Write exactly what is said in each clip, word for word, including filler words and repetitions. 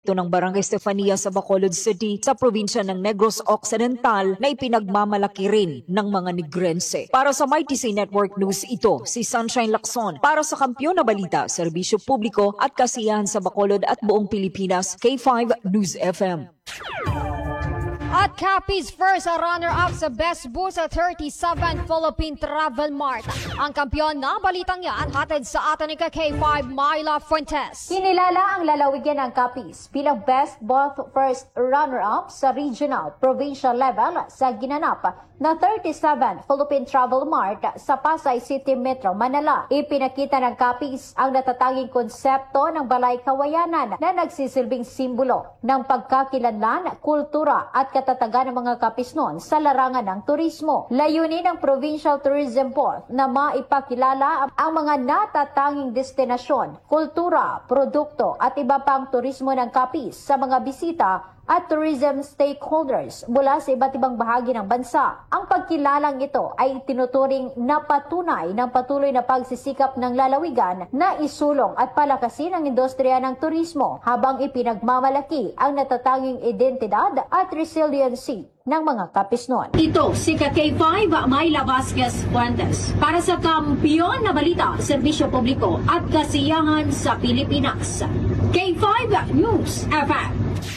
proyekto ng Barangay Estefania sa Bacolod City sa probinsya ng Negros Occidental na ipinagmamalaki rin ng mga Negrense. Para sa My T C Network News, ito si Sunshine Lacson. Para sa Kampiyon na Balita, Serbisyo Publiko at Kasiyahan sa Bacolod at buong Pilipinas, K five News F M. At Capiz first runner-up sa Best Boost thirty-seven Philippine Travel Mart. Ang kampiyon na balitang yan hatid sa atin ni K five Myla Fuentes. Kinilala ang lalawigan ng Capiz bilang Best Both First runner-up sa regional, provincial level sa ginanap na thirty-seven Philippine Travel Mart sa Pasay City Metro, Manila. Ipinakita ng Capiz ang natatanging konsepto ng Balay Kawayanan na nagsisilbing simbolo ng pagkakilanlan, kultura at katatagan ng mga Capisnon sa larangan ng turismo. Layunin ng Provincial Tourism Board na maipakilala ang mga natatanging destinasyon, kultura, produkto at iba pang turismo ng Capiz sa mga bisita at tourism stakeholders mula sa iba't ibang bahagi ng bansa. Ang pagkilalang ito ay tinuturing na patunay ng patuloy na pagsisikap ng lalawigan na isulong at palakasin ang industriya ng turismo habang ipinagmamalaki ang natatanging identidad at resiliency ng mga Capisnon. Ito si K five Myla Vasquez Fuentes para sa Kampiyon na Balita, Serbisyo Publiko at Kasiyahan sa Pilipinas. K five News F M.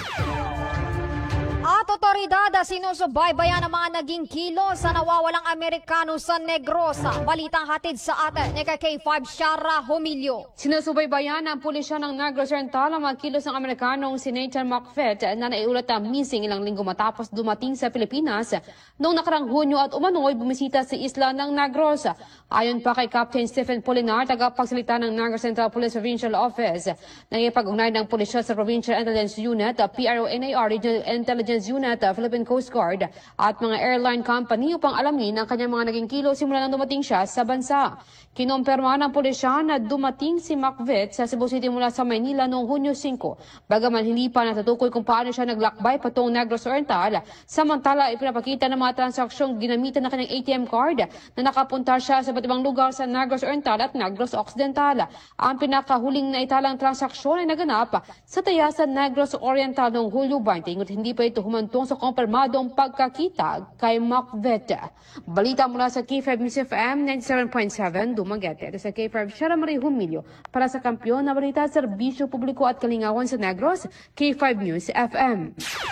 At otoridad sinusubaybayan ang mga naging kilo sa nawawalang Amerikano sa Negrosa. Balitang hatid sa atin ni K five Shara Humilio. Sinusubaybayan ng pulisya ng Negros Oriental ang mga kilos ng Amerikanong si Nathan McFett na naiulat na missing ilang linggo matapos dumating sa Pilipinas noong nakarang Hunyo at umano'y bumisita sa isla ng Negros. Ayon pa kay Captain Stephen Polinar, tagapagsalita ng Negros Central Police Provincial Office, nangipag-ugnay ng pulisya sa Provincial Intelligence Unit, P R O N A R Regional Intelligence Unit, Philippine Coast Guard at mga airline company upang alamin ang kanyang mga naging kilo simula nang dumating siya sa bansa. Kinumpirma ng pulisya na dumating si McVitt sa Cebu City mula sa Maynila noong Hunyo five, bagaman hindi pa natutukoy kung paano siya naglakbay patungong Negros Oriental. Samantala, ipinapakita ng mga transaksyong ginamitan ng kanyang A T M card na nakapunta siya sa iba't ibang lugar sa Negros Oriental at Negros Occidental. Ang pinakahuling na italang transaksyon ay naganap sa Tayasan, Negros Oriental noong Hulyo twenty, ngunit hindi pa ito humantong sa kumpirmadong pagkakita kay McVitt. Balita mula sa K five News F M ninety-seven point seven, Dumaguete. Ito sa K five Shara Marie Humilio para sa Kampiyon na Balita, Serbisyo Publiko at Kalingawan sa Negros, K five News F M.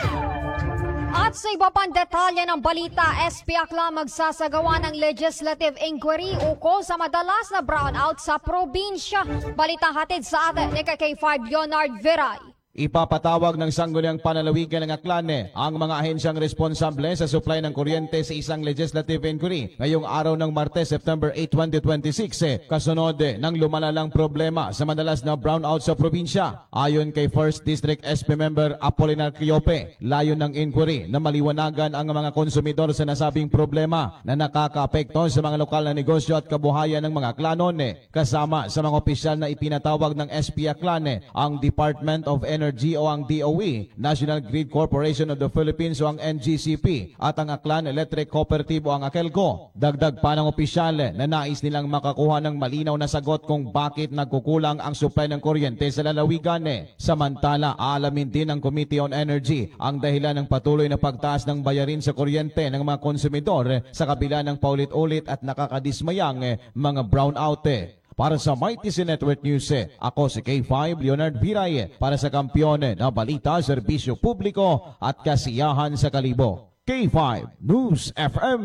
At sa iba pang detalye ng balita, S P Aklan magsasagawa ng legislative inquiry ukol sa madalas na brownout sa probinsya. Balita hatid sa atin ni K five Leonard Viray. Ipapatawag ng sangguniang panalawigan ng Aklan ang mga ahensyang responsable sa supply ng kuryente sa isang legislative inquiry ngayong araw ng Martes, September eighth, twenty twenty-six, kasunod ng lumalalang problema sa madalas na brownout sa probinsya. Ayon kay first District S P Member Apolinar Quiope, layon ng inquiry na maliwanagan ang mga konsumidor sa nasabing problema na nakakaapekto sa mga lokal na negosyo at kabuhayan ng mga Aklanon. Kasama sa mga opisyal na ipinatawag ng S P Aklan ang Department of Energy Energy o ang D O E, National Grid Corporation of the Philippines o ang N G C P at ang Aklan Electric Cooperative o ang AKELCO. Dagdag pa ng opisyal na nais nilang makakuha ng malinaw na sagot kung bakit nagkukulang ang supply ng kuryente sa lalawigan. Samantala, aalamin din ng Committee on Energy ang dahilan ng patuloy na pagtaas ng bayarin sa kuryente ng mga konsumidor sa kabila ng paulit-ulit at nakakadismayang mga brownout. Para sa My T C Network News, ako si K five Leonard Viray para sa Kampiyon na Balita, Serbisyo Publiko at Kasiyahan sa Kalibo. K five News F M.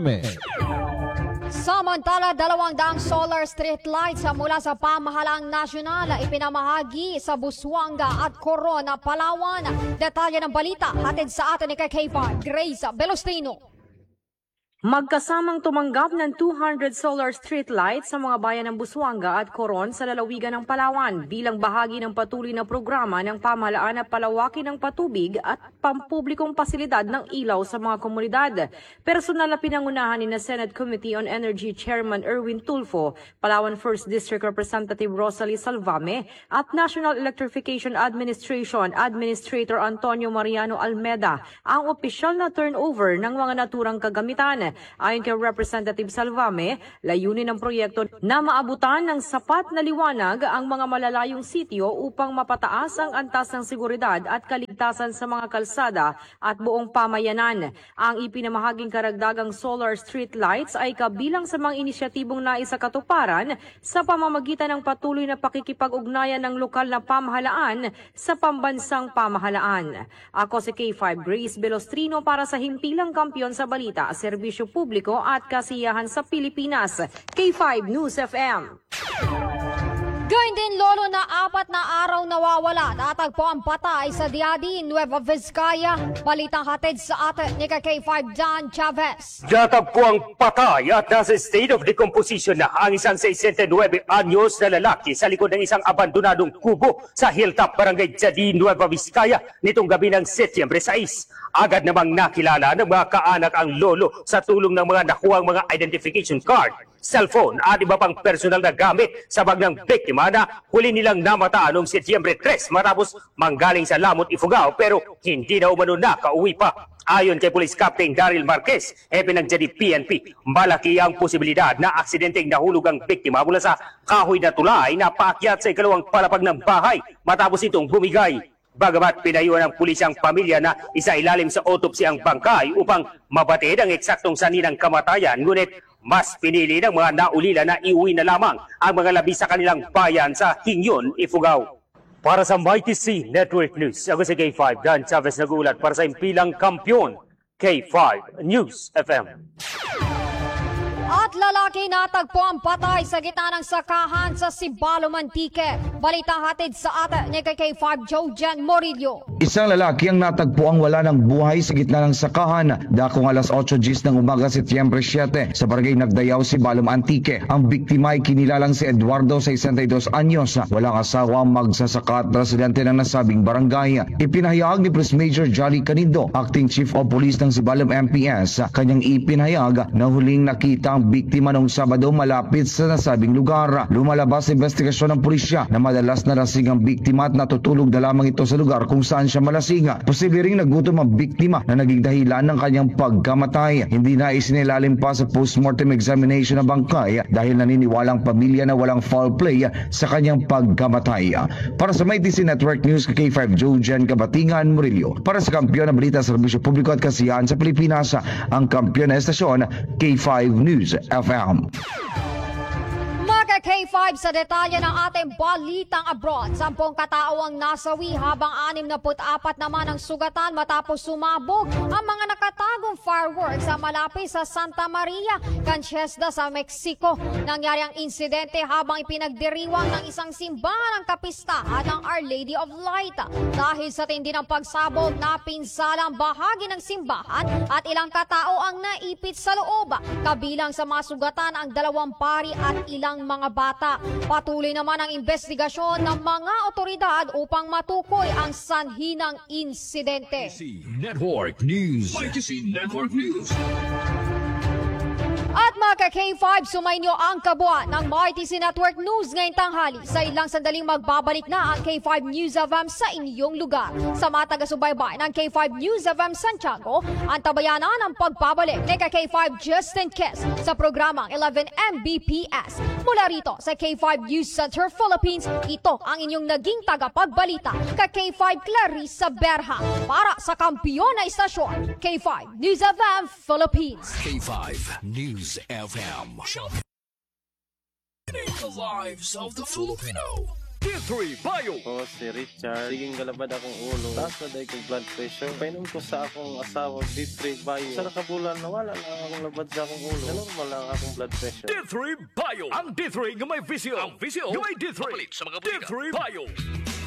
Samantala, dalawang daang solar street lights mula sa pamahalaang nasyonal ipinamahagi sa Busuanga at Corona, Palawan. Detalye ng balita hatid sa atin ni K five Grace Belostino. Magkasamang tumanggap ng two hundred solar street lights sa mga bayan ng Busuanga at Coron sa lalawigan ng Palawan bilang bahagi ng patuloy na programa ng pamahalaan na palawakin ng patubig at pampublikong pasilidad ng ilaw sa mga komunidad. Personal na pinangunahan ni na Senate Committee on Energy Chairman Erwin Tulfo, Palawan first District Representative Rosalie Salvame at National Electrification Administration Administrator Antonio Mariano Almeda ang opisyal na turnover ng mga naturang kagamitan. Ayon kay Representative Salvame, layunin ng proyekto na maabutan ng sapat na liwanag ang mga malalayong sitio upang mapataas ang antas ng seguridad at kaligtasan kaligtasan sa mga kalsada at buong pamayanan. Ang ipinamahaging karagdagang solar street lights ay kabilang sa mga inisyatibong naisakatuparan sa pamamagitan ng patuloy na pakikipag-ugnayan ng lokal na pamahalaan sa pambansang pamahalaan. Ako si K five Grace Belostrino para sa himpilang kampiyon sa balita, serbisyo publiko at kasiyahan sa Pilipinas. K five News F M. Gayun din lolo na apat na araw nawawala, natagpo ang patay sa Diadi, Nueva Vizcaya. Balitang hatid sa atin ni K five Dan Chavez. Natagpo ang patay at nasa state of decomposition na ang isang sesenta y nueve anyos na lalaki sa likod ng isang abandonadong kubo sa Hilltop, Barangay Diadi, Nueva Vizcaya nitong gabi ng Setyembre sais. Agad namang nakilala ng mga kaanak ang lolo sa tulong ng mga nakuhang mga identification card, cellphone at iba pang personal na gamit sa bag ng biktima na huli nilang namataan noong Setyembre tres matapos manggaling sa Lamot, Ifugao pero hindi na umano nakauwi pa. Ayon kay Police Captain Daryl Marquez, hepe ng Diadi P N P, malaki ang posibilidad na aksidenteng nahulog ang biktima mula sa kahoy na tulay na paakyat sa ikalawang palapag ng bahay matapos itong bumigay. Bagamat pinayuhan ng pulis ang pamilya na isailalim sa autopsy ang bangkay upang mabatid ang eksaktong sanhi ng kamatayan, ngunit mas pinili ng mga naulila na iuwi na lamang ang mga labi sa kanilang bayan sa Hingyon, Ifugao. Para sa Mighty C Network News, ako si K five Dan Chavez nag-uulat para sa impilang kampiyon, K five News F M. At lalaki natagpo ang patay sa gitna ng sakahan sa Sibalo, Mantique. Balita hatid sa atin ni K five Jojan Morillo. Isang lalaki ang natagpo ang wala ng buhay sa gitna ng sakahan dakong alas otso ng umaga Setyembre siyete sa barangay Nagdayaw, Sibalo, Mantique. Ang biktima ay kinilalang si Eduardo, sesenta y dos anyos, walang asawa, magsasaka at residente ng nasabing barangay. Ipinahayag ni Police Major Jolly Canido, Acting Chief of Police ng Sibalo M P S, kanyang ipinahayag na huling nakita ang biktima noong Sabado malapit sa nasabing lugar. Lumalabas sa investigasyon ng pulisya na madalas nalasing ang biktima at natutulog na lamang ito sa lugar kung saan siya malasing. Posible ring nagutom ang biktima na naging dahilan ng kanyang pagkamatay. Hindi na isinilalim pa sa postmortem examination ng bangkay dahil naniniwalang pamilya na walang foul play sa kanyang pagkamatay. Para sa Mighty C Network News, K five Jojan Kabatingan Murillo. Para sa kampiyon ng balita, serbisyo publiko at kasiyahan sa Pilipinas, ang kampiyon na estasyon, K five News F M. Mga K five sa detalye ng ating balitang abroad. Sampung katao ang nasawi habang anim na put-apat naman ang sugatan matapos sumabog ang mga nakatagong fireworks sa malapit sa Santa Maria, Canchesda sa Mexico. Nangyari ang insidente habang ipinagdiriwang ng isang simbahan ang kapistahan ng Our Lady of Light. Dahil sa tindi ng pagsabog, napinsala ang bahagi ng simbahan at ilang katao ang naipit sa loob. Kabilang sa masugatan ang dalawang pari at ilang mga bata. Patuloy naman ang investigasyon ng mga otoridad upang matukoy ang sanhi ng insidente. Network News. Mighty C Network News. At mga K five, sumainyo ang kabuuan ng Mighty C Network News ngayong tanghali. Sa ilang sandaling magbabalik na ang K five News F M sa inyong lugar. Sa mga taga-subaybay ng K five News F M Santiago, ang tabayanan ng pagbabalik ni K five Justin Kiss sa programang eleven M B P S. Mula rito sa K five News Center Philippines, ito ang inyong naging tagapagbalita, ka K five Clarissa Berha. Para sa kampiyon na istasyon, K five News F M Philippines. K five News F M. The lives of the Filipino. D three Bio. Ako si Richard. Siging galabad akong ulo. Taas na dahil kong blood pressure. Painom ko sa akong asawa, D three Bio. Sa nakabulan, nawala lang akong labad sa akong ulo. Normal lang akong blood pressure. D three Bio. Ang D three nga may visyo. Ang visyo nga may D three. Papalit sa mga D three Bio.